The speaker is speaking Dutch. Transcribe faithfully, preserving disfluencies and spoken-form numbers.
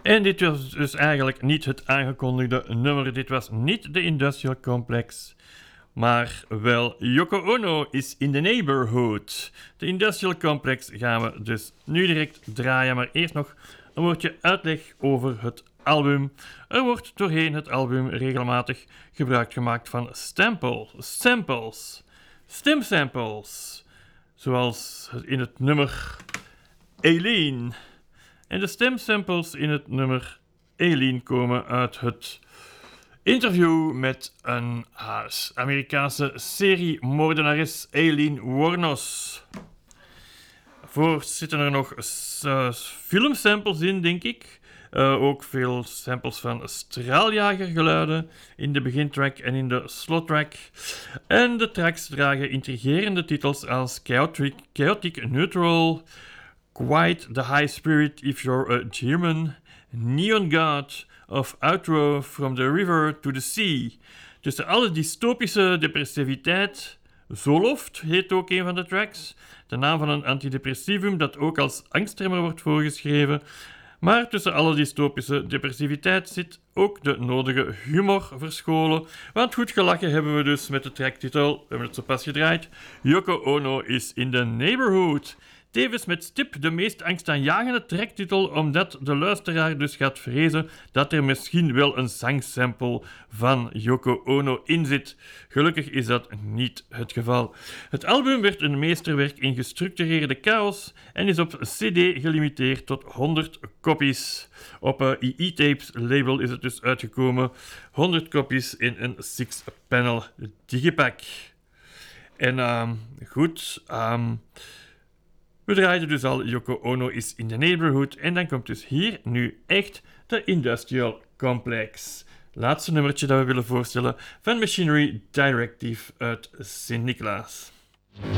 En dit was dus eigenlijk niet het aangekondigde nummer. Dit was niet de Industrial Complex, maar wel Yoko Ono is in the Neighborhood. De Industrial Complex gaan we dus nu direct draaien, maar eerst nog een woordje uitleg over het album. Er wordt doorheen het album regelmatig gebruik gemaakt van sample, samples, stem samples, zoals in het nummer Aileen. En de stemsamples in het nummer Aileen komen uit het interview met een uh, Amerikaanse seriemoordenares, Aileen Wuornos. Voor zitten er nog uh, filmsamples in, denk ik. Uh, ook veel samples van straaljagergeluiden in de begintrack en in de slottrack. En de tracks dragen intrigerende titels als Chaotic, Chaotic Neutral, Quite the High Spirit If You're a German, Neon God of Outro From the River to the Sea. Tussen alle dystopische depressiviteit, Zoloft heet ook een van de tracks, de naam van een antidepressivum dat ook als angstremmer wordt voorgeschreven. Maar tussen alle dystopische depressiviteit zit ook de nodige humor verscholen. Want goed gelachen hebben we dus met de tracktitel, we hebben het zo pas gedraaid, Yoko Ono is in the Neighborhood. Tevens met stip de meest angstaanjagende tracktitel, omdat de luisteraar dus gaat vrezen dat er misschien wel een zangsample van Yoko Ono in zit. Gelukkig is dat niet het geval. Het album werd een meesterwerk in gestructureerde chaos en is op C D gelimiteerd tot honderd kopies. Op uh, I E-Tapes label is het dus uitgekomen. honderd kopies in een six-panel digipack. En uh, goed... Um, We draaiden dus al Yoko Ono is in the Neighborhood en dan komt dus hier nu echt de Industrial Complex. Laatste nummertje dat we willen voorstellen van Machinery Directive uit Sint-Niklaas.